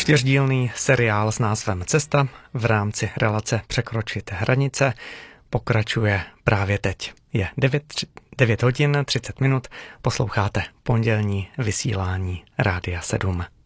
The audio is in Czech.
Čtyřdílný seriál s názvem Cesta v rámci relace Překročit hranice pokračuje právě teď. Je 9 hodin 30 minut, posloucháte pondělní vysílání Rádia 7.